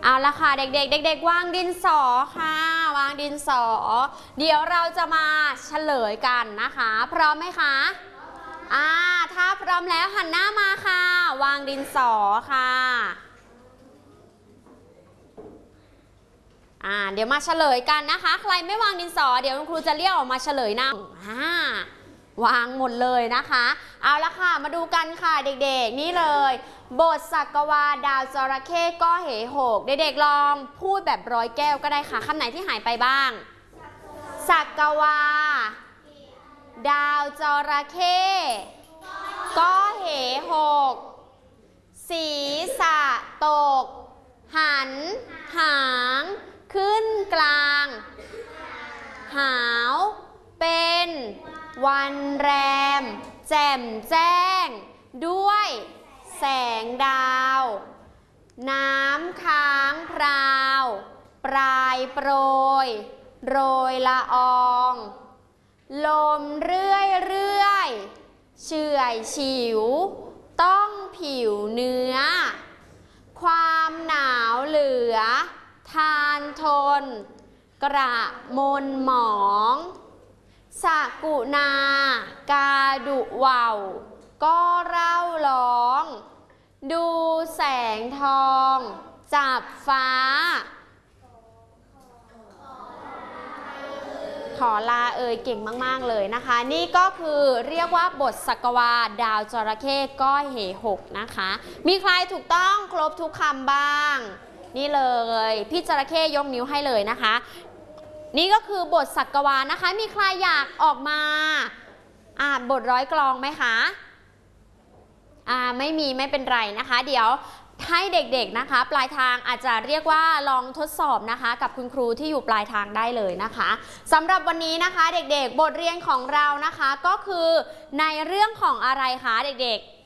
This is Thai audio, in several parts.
เอาละค่ะเด็กๆเด็กๆวางดินสอค่ะวางดินสอเดี๋ยวเราจะมาเฉลยกันนะคะพร้อมไหมคะถ้าพร้อมแล้วหันหน้ามาค่ะวางดินสอค่ะเดี๋ยวมาเฉลยกันนะคะใครไม่วางดินสอเดี๋ยวคุณครูจะเรียกออกมาเฉลยนะวางหมดเลยนะคะเอาละค่ะมาดูกันค่ะเด็กๆนี่เลยบทสักวาดาวจระเข้ก็เหหกเด็กๆลองพูดแบบร้อยแก้วก็ได้ค่ะคำไหนที่หายไปบ้างสักวาดาวจระเข้ก็เหหกศีรษะตกหันหางขึ้นกลางหาวเป็นวันแรมแจ่มแจ้งด้วยแสงดาวน้ำค้างพราวปลายโปรยโรยละอองลมเรื่อยเฉื่อยฉิวต้องผิวเนื้อความหนาวเหลือทานทนกระมนหมองสกุณากาดุว่าวก็เร่าร้องดูแสงทองจับฟ้าขอลาเก่งมากๆเลยนะคะนี่ก็คือเรียกว่าบทสักวาดาวจระเข้ก็เหหกนะคะมีใครถูกต้องครบทุกคำบ้างนี่เลยพี่จระเข้ยกนิ้วให้เลยนะคะนี่ก็คือบทสักวานะคะมีใครอยากออกมาบทร้อยกลองไหมคะไม่มีไม่เป็นไรนะคะเดี๋ยวให้เด็กๆนะคะปลายทางอาจจะเรียกว่าลองทดสอบนะคะกับคุณครูที่อยู่ปลายทางได้เลยนะคะสำหรับวันนี้นะคะเด็กๆบทเรียนของเรานะคะก็คือในเรื่องของอะไรคะเด็กๆ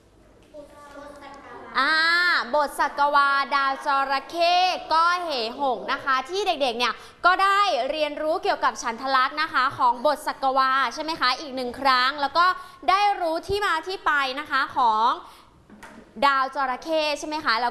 บทสักวาดาวจระเข้ก็เหหงนะคะที่เด็กๆเนี่ยก็ได้เรียนรู้เกี่ยวกับฉันทลักษณ์นะคะของบทสักวาใช่ไหมคะอีกหนึ่งครั้งแล้วก็ได้รู้ที่มาที่ไปนะคะของดาวจระเข้ใช่ไหมคะ